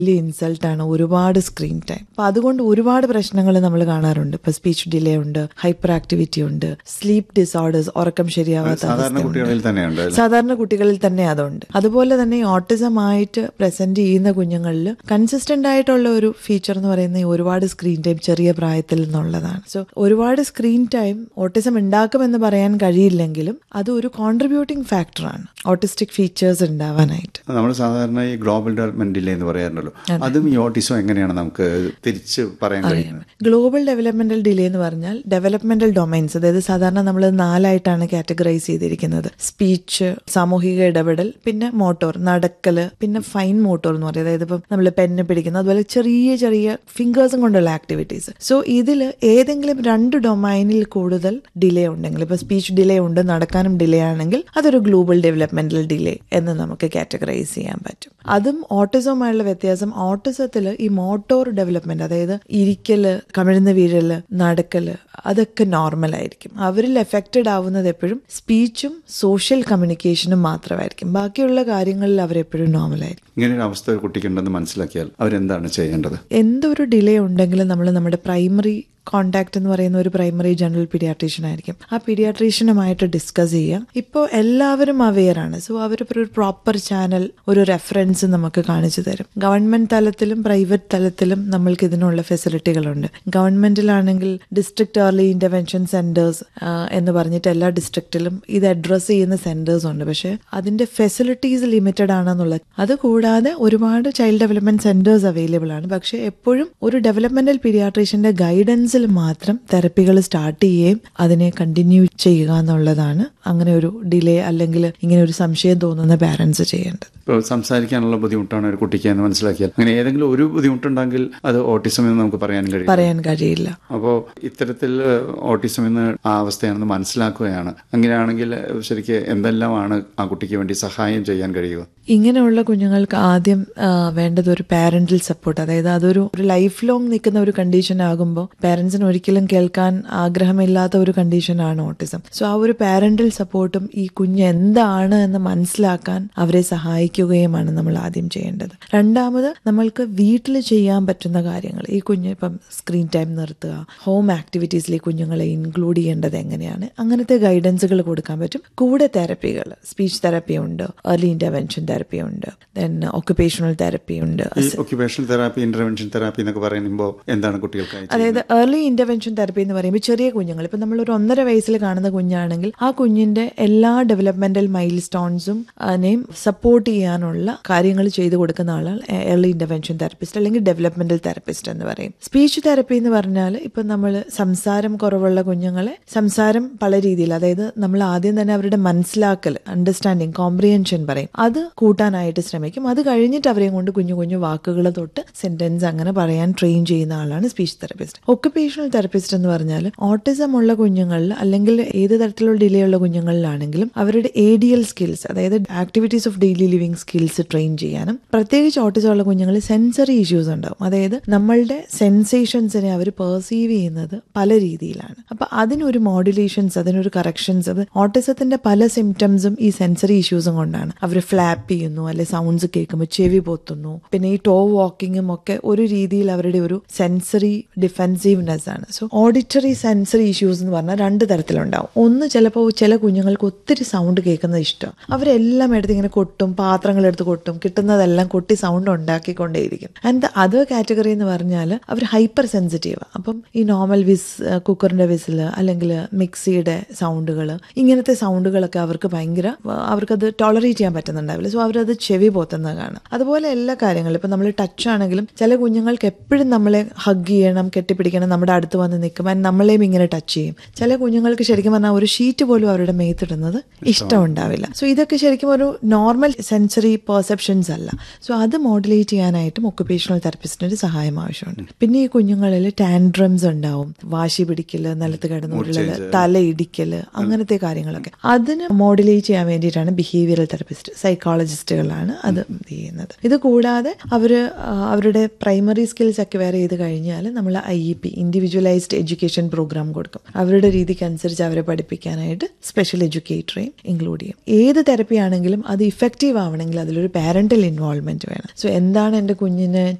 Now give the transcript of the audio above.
വലിയ ഇൻസൾട്ടാണ് ഒരുപാട് screen time. അപ്പൊ അതുകൊണ്ട് ഒരുപാട് പ്രശ്നങ്ങൾ നമ്മൾ കാണാറുണ്ട്. ഇപ്പൊ സ്പീച്ച് ഡിലേ ഉണ്ട്, ഹൈപ്പർ ആക്ടിവിറ്റി ഉണ്ട്, സ്ലീപ്പ് ഡിസോർഡേഴ്സ്, ഉറക്കം ശരിയാവാത്ത സാധാരണ കുട്ടികളിൽ തന്നെ അതുണ്ട്. അതുപോലെ തന്നെ ഈ ഓട്ടിസം ആയിട്ട് പ്രസന്റ് ചെയ്യുന്ന കുഞ്ഞുങ്ങളിൽ കൺസിസ്റ്റന്റ് ആയിട്ടുള്ള ഒരു ഫീച്ചർ എന്ന് പറയുന്നത് ഒരുപാട് സ്ക്രീൻ ടൈം ചെറിയ പ്രായത്തിൽ നിന്നുള്ളതാണ്. സോ ഒരുപാട് സ്ക്രീൻ ടൈം ഓട്ടിസം ഉണ്ടാക്കുമെന്ന് പറയാൻ കഴിയില്ലെങ്കിലും അത് ഒരു കോൺട്രിബ്യൂട്ടിംഗ് ഫാക്ടറാണ് ഓട്ടിസ്റ്റിക് ഫീച്ചേഴ്സ് ഉണ്ടാവാനായിട്ട്. നമ്മൾ സാധാരണ ഈ ഗ്ലോബൽ ഡെവലപ്മെന്റ് ഡിലേ എന്ന് പറയാറുണ്ടല്ലോ, അതും ഈ ഓട്ടിസം എങ്ങനെയാണ് നമുക്ക് തിരിച്ച് പറയാൻ കഴിയുന്നത്? ഗ്ലോബൽ ഡെവലപ്മെന്റൽ ഡിലേ എന്ന് പറഞ്ഞാൽ ഡെവലപ്മെന്റൽ ഡൊമൈൻസ്, അതായത് സാധാരണ നമ്മൾ 4 കാറ്റഗറൈസ് ചെയ്തിരിക്കുന്നത്. സ്പീച്ച്, സാമൂഹിക ഇടപെടൽ, പിന്നെ മോട്ടോർ, നടക്കല്, പിന്നെ ഫൈൻ മോട്ടോർ എന്ന് പറയും, അതായത് ഇപ്പം നമ്മൾ പെന്ന് പിടിക്കുന്നത്, അതുപോലെ ചെറിയ ചെറിയ ഫിംഗേഴ്സും കൊണ്ടുള്ള ആക്ടിവിറ്റീസ്. സോ ഇതിൽ ഏതെങ്കിലും 2 ഡൊമൈനിൽ കൂടുതൽ ഡിലേ ഉണ്ടെങ്കിൽ, ഇപ്പൊ സ്പീച്ച് ഡിലേ ഉണ്ട്, നടക്കാനും ഡിലേ ആണെങ്കിൽ അതൊരു ഗ്ലോബൽ ഡെവലപ്മെന്റൽ ഡിലേ എന്ന് നമുക്ക് കാറ്റഗറൈസ് ചെയ്യാൻ പറ്റും. അതും ഓട്ടിസവുമായുള്ള വ്യത്യാസം, ഓട്ടിസത്തിൽ ഈ മോട്ടോർ ഡെവലപ്മെന്റ്, അതായത് ഇരിക്കല്, കമിഴ്ന്ന് വീഴല്, നടക്കല്, അതൊക്കെ നോർമൽ ആയിരിക്കും. അവരിൽ എഫക്റ്റഡ് ആവുന്നത് എപ്പോഴും സ്പീച്ചും സോഷ്യൽ കമ്മ്യൂണിക്കേഷനും മാത്രമായിരിക്കും. ബാക്കിയുള്ള കാര്യങ്ങളിൽ അവരെപ്പോഴും നോർമൽ ആയിരിക്കും. ഇങ്ങനെ ഒരു അവസ്ഥ ഒരു കുട്ടിക്കുണ്ടെന്ന് മനസ്സിലാക്കിയാൽ അവരെന്താണ് ചെയ്യേണ്ടത്? എന്തൊരു ഡിലേ ഉണ്ടെങ്കിലും നമ്മൾ നമ്മുടെ പ്രൈമറി കോണ്ടാക്ട് എന്ന് പറയുന്ന ഒരു പ്രൈമറി ജനറൽ പീഡിയാട്രീഷ്യൻ ആയിരിക്കും. ആ പീഡിയാട്രീഷ്യനുമായിട്ട് ഡിസ്കസ് ചെയ്യാം. ഇപ്പോൾ എല്ലാവരും അവെയർ ആണ്. സോ അവർ ഒരു പ്രോപ്പർ ചാനൽ, ഒരു റെഫറൻസ് നമുക്ക് കാണിച്ചു തരും. ഗവൺമെന്റ് തലത്തിലും പ്രൈവറ്റ് തലത്തിലും നമ്മൾക്ക് ഇതിനുള്ള ഫെസിലിറ്റികളുണ്ട്. ഗവൺമെന്റിലാണെങ്കിൽ ഡിസ്ട്രിക്ട് ഏർലി ഇന്റർവെൻഷൻ സെന്റേഴ്സ് എന്ന് പറഞ്ഞിട്ട് എല്ലാ ഡിസ്ട്രിക്റ്റിലും ഇത് അഡ്രസ് ചെയ്യുന്ന സെന്റേഴ്സ് ഉണ്ട്. പക്ഷെ അതിന്റെ ഫെസിലിറ്റീസ് ലിമിറ്റഡ് ആണെന്നുള്ളത്. അതുകൂടാതെ ഒരുപാട് ചൈൽഡ് ഡെവലപ്മെന്റ് സെന്റേഴ്സ് അവൈലബിൾ ആണ്. പക്ഷെ എപ്പോഴും ഒരു ഡെവലപ്മെന്റൽ പീഡിയാട്രീഷ്യന്റെ ഗൈഡൻസ് മാത്രം തെറപ്പികൾ സ്റ്റാർട്ട് ചെയ്യുകയും അതിനെ കണ്ടിന്യൂ ചെയ്യുക എന്നുള്ളതാണ് അങ്ങനെ ഒരു ഡിലേ അല്ലെങ്കിൽ ഇങ്ങനെ ഒരു സംശയം തോന്നുന്ന പാരന്റ്സ് ചെയ്യേണ്ടത്. ഇപ്പോൾ സംസാരിക്കാനുള്ള ബുദ്ധിമുട്ടാണ് ഒരു കുട്ടിക്ക് എന്ന് മനസ്സിലാക്കിയാൽ, അങ്ങനെ ഏതെങ്കിലും ഒരു ബുദ്ധിമുട്ടുണ്ടെങ്കിൽ അത് ഓട്ടിസം എന്ന് നമുക്ക് പറയാൻ കഴിയില്ല. അപ്പോൾ ഇത്തരത്തിൽ ഓട്ടിസം എന്ന ആ അവസ്ഥയാണെന്ന് മനസ്സിലാക്കുകയാണ്. അങ്ങനെയാണെങ്കിൽ ശരിക്കും എന്തെല്ലാമാണ് ആ കുട്ടിക്ക് വേണ്ടി സഹായം ചെയ്യാൻ കഴിയുക? ഇങ്ങനെയുള്ള കുഞ്ഞുങ്ങൾക്ക് ആദ്യം വേണ്ടത് ഒരു പാരന്റൽ സപ്പോർട്ട്. അതായത് അതൊരു ലൈഫ് ലോങ് നിൽക്കുന്ന ഒരു കണ്ടീഷൻ ആകുമ്പോൾ പാരന്റ്സിന് ഒരിക്കലും കേൾക്കാൻ ആഗ്രഹമില്ലാത്ത ഒരു കണ്ടീഷനാണ് ഓട്ടിസം. സോ ആ ഒരു പാരന്റൽ സപ്പോർട്ടും ഈ കുഞ്ഞ് എന്താണ് എന്ന് മനസ്സിലാക്കാൻ അവരെ സഹായിക്കുകയുമാണ് നമ്മൾ ആദ്യം ചെയ്യേണ്ടത്. രണ്ടാമത്, നമ്മൾക്ക് വീട്ടിൽ ചെയ്യാൻ പറ്റുന്ന കാര്യങ്ങൾ, ഈ കുഞ്ഞ് ഇപ്പം സ്ക്രീൻ ടൈം നിർത്തുക, ഹോം ആക്ടിവിറ്റീസിൽ ഈ കുഞ്ഞുങ്ങളെ ഇൻക്ലൂഡ് ചെയ്യേണ്ടത് എങ്ങനെയാണ്, അങ്ങനത്തെ ഗൈഡൻസുകൾ കൊടുക്കാൻ പറ്റും. കൂടെ തെറപ്പികൾ, സ്പീച്ച് തെറപ്പി ഉണ്ട്, ഏർലി ഇന്റർവെൻഷൻ തെറപ്പി ഉണ്ട്, ദെൻ ഒക്യുപേഷണൽ തെറപ്പി ഉണ്ട്. ഒക്യുപേഷണൽ തെറാപ്പി, ഇന്റർവെൻഷൻ തെറാപ്പി എന്നൊക്കെ പറയുമ്പോൾ എന്താണ് കുട്ടികൾക്ക്? അതായത് ഏർലി ഇന്റർവെൻഷൻ തെറപ്പി എന്ന് പറയുമ്പോൾ ചെറിയ കുഞ്ഞുങ്ങൾ, ഇപ്പം നമ്മൾ ഒരു 1.5 വയസ്സിൽ കാണുന്ന കുഞ്ഞാണെങ്കിൽ ആ കുഞ്ഞിന്റെ എല്ലാ ഡെവലപ്മെന്റൽ മൈൽ സ്റ്റോൺസും അതിനെയും സപ്പോർട്ട് ചെയ്യാനുള്ള കാര്യങ്ങൾ ചെയ്തു കൊടുക്കുന്ന ആളാണ് ഏർലി ഇന്റർവെൻഷൻ തെറപ്പിസ്റ്റ് അല്ലെങ്കിൽ ഡെവലപ്മെന്റൽ തെറപ്പിസ്റ്റ് എന്ന് പറയും. സ്പീച്ച് തെറപ്പി എന്ന് പറഞ്ഞാൽ ഇപ്പം നമ്മൾ സംസാരം കുറവുള്ള കുഞ്ഞുങ്ങളെ സംസാരം പല രീതിയിൽ, അതായത് നമ്മൾ ആദ്യം തന്നെ അവരുടെ മനസ്സിലാക്കൽ, അണ്ടർസ്റ്റാൻഡിങ്, കോംപ്രിഹെൻഷൻ പറയും, അത് കൂട്ടാനായിട്ട് ശ്രമിക്കും. അത് കഴിഞ്ഞിട്ട് അവരെയും കൊണ്ട് കുഞ്ഞു കുഞ്ഞു വാക്കുകൾ തൊട്ട് സെന്റൻസ് അങ്ങനെ പറയാൻ ട്രെയിൻ ചെയ്യുന്ന ആളാണ് സ്പീച്ച് തെറപ്പിസ്റ്റ്. ഒക്യുപേഷണൽ തെറപ്പിസ്റ്റ് എന്ന് പറഞ്ഞാൽ ഓട്ടിസം ഉള്ള കുഞ്ഞുങ്ങളിൽ അല്ലെങ്കിൽ ഏത് തരത്തിലുള്ള ഡിലേ ഉള്ള കുഞ്ഞുങ്ങളിലാണെങ്കിലും അവരുടെ ADL സ്കിൽസ്, അതായത് activities of daily living skills train ചെയ്യാനും, പ്രത്യേകിച്ച് ഓട്ടിസം ഉള്ള കുഞ്ഞുങ്ങളിൽ സെൻസറി ഇഷ്യൂസ് ഉണ്ടാവും. അതായത് നമ്മളുടെ സെൻസേഷൻസിനെ അവർ പെർസീവ് ചെയ്യുന്നത് പല രീതിയിലാണ്. അപ്പൊ അതിനൊരു മോഡുലേഷൻസ്, അതിനൊരു കറക്ഷൻസ്, അത് ഓട്ടിസത്തിന്റെ പല സിംറ്റംസും ഈ സെൻസറി ഇഷ്യൂസും കൊണ്ടാണ്. അവർ ഫ്ലാപ്പ് ചെയ്യുന്നു, അല്ലെ സൗണ്ട്സ് കേൾക്കുമ്പോൾ ചെവി പൊത്തുന്നു, പിന്നെ ഈ ടോ വാക്കിങ്ങും ഒക്കെ ഒരു രീതിയിൽ അവരുടെ ഒരു സെൻസറി ഡിഫെൻസീവ്നെസ് ആണ്. സോ ഓഡിറ്ററി സെൻസറി ഇഷ്യൂസ് എന്ന് പറഞ്ഞാൽ 2 തരത്തിലുണ്ടാവും. ഒന്ന്, ചിലപ്പോൾ ചില കുഞ്ഞുങ്ങൾക്ക് ഒത്തിരി സൗണ്ട് കേൾക്കുന്നത് ഇഷ്ടം, അവരെല്ലാം എടുത്ത് ഇങ്ങനെ കൊട്ടും, പാത്രങ്ങൾ എടുത്ത് കൊട്ടും, കിട്ടുന്നതെല്ലാം കൊട്ടി സൗണ്ട് ഉണ്ടാക്കിക്കൊണ്ടേയിരിക്കും. ആൻഡ് അതർ കാറ്റഗറി എന്ന് പറഞ്ഞാൽ അവർ ഹൈപ്പർ സെൻസിറ്റീവ്. അപ്പം ഈ നോർമൽ കുക്കറിന്റെ വിസില് അല്ലെങ്കിൽ മിക്സിയുടെ സൗണ്ടുകൾ, ഇങ്ങനത്തെ സൗണ്ടുകളൊക്കെ അവർക്ക് അവർക്കത് ടോളറേറ്റ് ചെയ്യാൻ പറ്റുന്നുണ്ടാവില്ല. സോ അവരത് ചെവി പോത്തുന്നത് കാണാം. അതുപോലെ എല്ലാ കാര്യങ്ങളും, ഇപ്പം നമ്മൾ ടച്ച് ആണെങ്കിലും ചില കുഞ്ഞുങ്ങൾക്ക് എപ്പോഴും നമ്മളെ ഹഗ് ചെയ്യണം, കെട്ടിപ്പിടിക്കണം, നമ്മുടെ അടുത്ത് വന്ന് നിൽക്കും, ആൻഡ് നമ്മളെയും ഇങ്ങനെ ടച്ച് ചെയ്യും. ചില കുഞ്ഞുങ്ങൾക്ക് ശരിക്കും പറഞ്ഞാൽ ഒരു ഷീറ്റ് പോലും അവരുടെ മേത്തിടുന്നത് ഇഷ്ടമുണ്ടാവില്ല. സോ ഇതൊക്കെ ശരിക്കും ഒരു നോർമൽ സെൻസറി പെർസെപ്ഷൻസ് അല്ല. സോ അത് മോഡുലേറ്റ് ചെയ്യാനായിട്ടും ഒക്യുപേഷണൽ തെറപ്പിസ്റ്റിന്റെ സഹായം ആവശ്യമുണ്ട്. പിന്നെ ഈ കുഞ്ഞുങ്ങളിൽ ടാൻഡ്രംസ് ഉണ്ടാവും, വാശി പിടിക്കല്, നിലത്ത് കിടന്നുരുളല്, തല ഇടിക്കല്, അങ്ങനത്തെ കാര്യങ്ങളൊക്കെ. അതിന് മോഡുലേറ്റ് ചെയ്യാൻ വേണ്ടിയിട്ടാണ് ബിഹേവിയറൽ തെറപ്പിസ്റ്റ്, സൈക്കോളജിസ്റ്റുകളാണ് അത് ചെയ്യുന്നത്. ഇത് കൂടാതെ അവരുടെ പ്രൈമറി സ്കിൽസ് അക്വയർ ചെയ്ത് കഴിഞ്ഞാൽ നമ്മൾ IEP, ഇൻഡിവിജ്വലൈസ്ഡ് എഡ്യൂക്കേഷൻ പ്രോഗ്രാം കൊടുക്കും. അവരുടെ രീതിക്ക് അനുസരിച്ച് അവരെ പഠിപ്പിക്കാനായിട്ട് സ്പെഷ്യൽ എഡ്യൂക്കേറ്ററെയും ഇൻക്ലൂഡ് ചെയ്യും. ഏത് തെറപ്പി ആണെങ്കിലും അത് ഇഫക്റ്റീവ് ആവണമെങ്കിൽ അതിലൊരു പാരന്റൽ ഇൻവോൾവ്മെന്റ് വേണം. സോ എന്താണ് എൻ്റെ കുഞ്ഞിന്